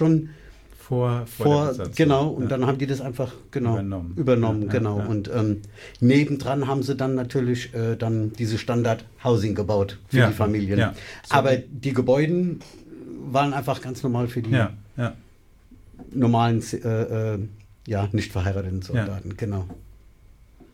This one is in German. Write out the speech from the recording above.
schon vor der Besatzung. Genau, und dann haben die das einfach übernommen, genau. Ja. Und nebendran haben sie dann natürlich dann diese Standard-Housing gebaut für die Familien. Ja. So. Aber die Gebäude waren einfach ganz normal für die Ja. normalen, nicht verheirateten Soldaten, genau.